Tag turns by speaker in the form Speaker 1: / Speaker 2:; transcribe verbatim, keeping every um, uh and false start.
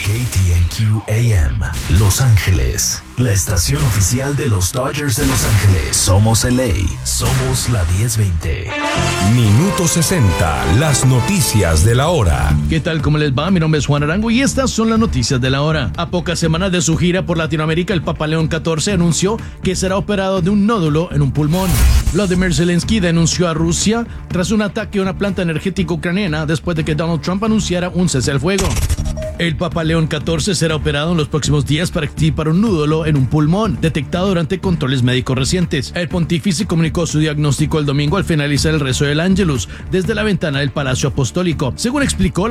Speaker 1: K T N Q A M, Los Ángeles, la estación oficial de los Dodgers de Los Ángeles. Somos L A, somos la diez veinte.
Speaker 2: Minuto sesenta, las noticias de la hora.
Speaker 3: ¿Qué tal? ¿Cómo les va? Mi nombre es Juan Arango y estas son las noticias de la hora. A pocas semanas de su gira por Latinoamérica, el Papa León catorce anunció que será operado de un nódulo en un pulmón. Vladimir Zelensky denunció a Rusia tras un ataque a una planta energética ucraniana después de que Donald Trump anunciara un cese al fuego. El Papa León catorce será operado en los próximos días para extirpar un nódulo en un pulmón, detectado durante controles médicos recientes. El pontífice comunicó su diagnóstico el domingo al finalizar el rezo del Ángelus desde la ventana del Palacio Apostólico. Según explicó,